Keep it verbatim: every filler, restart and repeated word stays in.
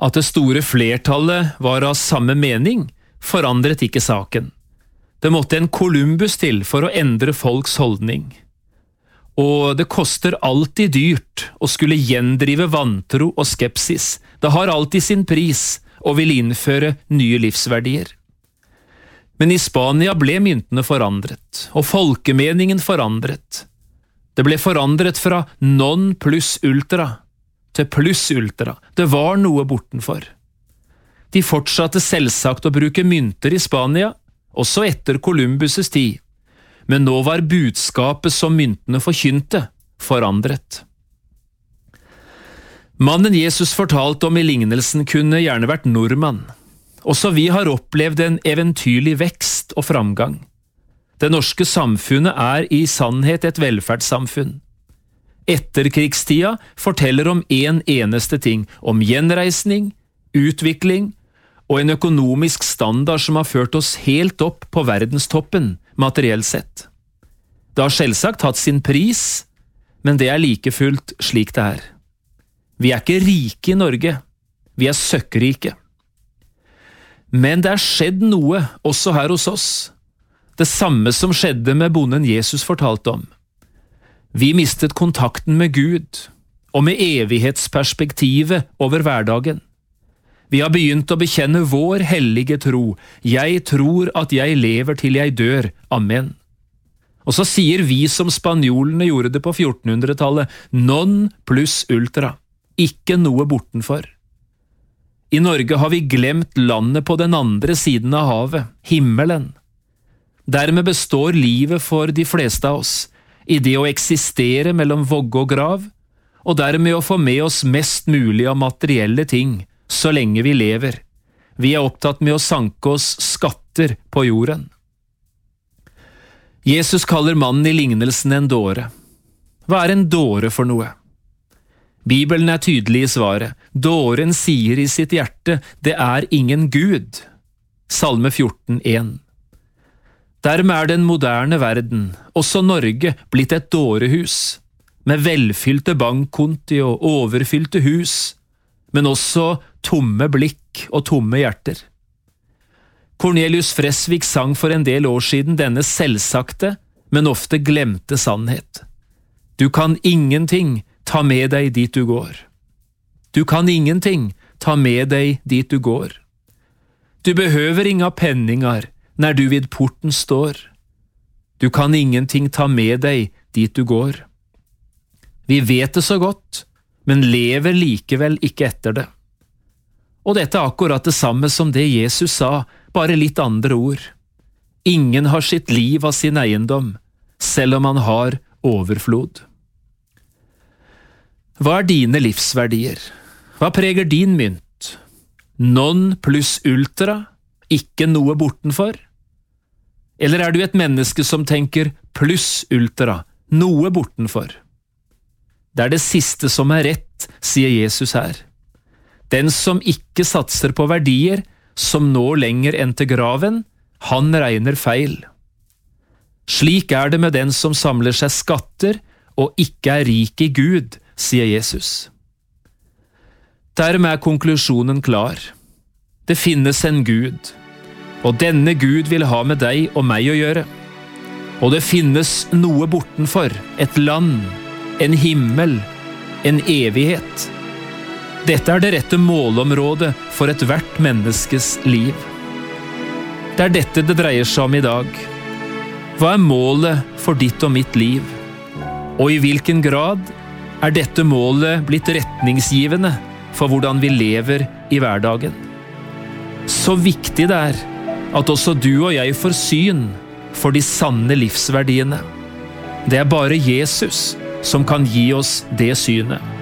At det store flertallet var av samme mening, forandret ikke saken. Det måtte en Columbus til for å endre folks holdning. Og det koster alltid dyrt å skulle gjendrive vantro og skepsis. Det har alltid sin pris og vil innføre nye livsverdier. Men i Spania ble myntene forandret, og folkemeningen forandret. Det ble forandret fra non plus ultra til plus ultra. Det var noe bortenfor. De fortsatte selvsagt å bruke mynter i Spania, også etter Columbus' tid. Men nå var budskapet som myntene forkynte, forandret. Mannen Jesus fortalte om i lignelsen kunne gjerne vært nordmann. Også vi har opplevd en eventyrlig vekst og framgang. Det norske samfunnet er i sannhet et velferdssamfunn. Etterkrigstida forteller om en eneste ting, om gjenreisning, utvikling og en økonomisk standard som har ført oss helt opp på verdenstoppen, materielt sett. Det har selvsagt hatt sin pris, men det er like fullt slik det er. Vi er ikke rike i Norge, vi er søkkrike. Men det er skjedd noe også her hos oss, det samme som skjedde med bonden Jesus fortalte om. Vi mistet kontakten med Gud, og med evighetsperspektivet over hverdagen. Vi har begynt å bekjenne vår hellige tro. Jeg tror at jeg lever til jeg dør. Amen. Og så sier vi som spanjolene gjorde det på fjortenhundretallet, non plus ultra. Ikke noe bortenfor. I Norge har vi glemt landet på den andre siden av havet, himmelen. Dermed består livet for de fleste av oss i det å eksistere mellom vogge og grav, og dermed å få med oss mest mulig av materielle ting, så lenge vi lever. Vi er opptatt med å sanke oss skatter på jorden. Jesus kaller mannen i lignelsen en dåre. Hva er en dåre for noe? Bibelen er tydelig i svaret. Dåren sier i sitt hjerte, det er ingen Gud. Salme fjorten en. Dermed er den moderne verden, også Norge, blitt et dårehus, med velfylte bankkonti og overfylte hus, men også tomme blikk og tomme hjerter. Cornelius Fresvik sang for en del år siden denne selvsagte, men ofte glemte sannhet. Du kan ingenting ta med deg dit du går. Du kan ingenting ta med deg dit du går. Du behøver inga penningar når du vid porten står. Du kan ingenting ta med deg dit du går. Vi vet det så godt, men lever likevel ikke etter det. Og dette er akkurat det samme som det Jesus sa, bare litt andre ord. Ingen har sitt liv av sin eiendom, selv om han har overflod. Hva er dine livsverdier? Hva preger din mynt? Non plus ultra, ikke noe bortenfor? Eller er du et menneske som tenker pluss ultra, noe bortenfor? Det er det siste som er rett, sier Jesus her. Den som ikke satser på verdier, som når lenger enn til graven, han regner feil. Slik er det med den som samler seg skatter, og ikke er rik i Gud, sier Jesus. Dermed er konklusjonen klar. Det finnes en Gud, og denne Gud vil ha med deg og meg å gjøre. Og det finnes noe bortenfor, et land, en himmel, en evighet. Dette er det rette målområdet for et hvert menneskes liv. Det er dette det dreier seg om i dag. Hva er målet for ditt og mitt liv? Og i hvilken grad er dette målet blitt retningsgivende for hvordan vi lever i hverdagen? Så viktig det er at også du og jeg får syn for de sanne livsverdiene. Det er bare Jesus som kan gi oss det synet.